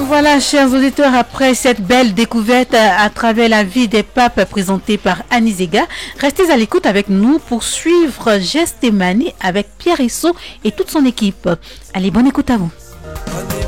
Voilà, chers auditeurs, après cette belle découverte à travers la vie des papes présentée par Annie Zega, restez à l'écoute avec nous pour suivre Gestemani avec Pierre Issou et toute son équipe. Allez, bonne écoute à vous.